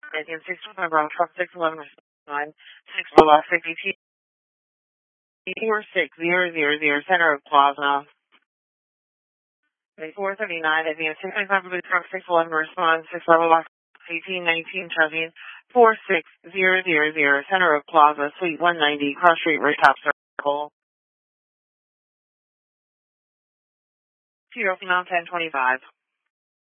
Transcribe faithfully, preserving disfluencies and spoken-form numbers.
Indian six five Brown Truck six eleven nine six Bullock sixty T four six zero zero zero Center of Plaza. four seventy-nine Indian six five Blue Truck six eleven respond six Bullock eighteen nineteen Charging four six zero zero zero Center of Plaza Suite one ninety Cross Street Rooftop Circle. Zero ten twenty five.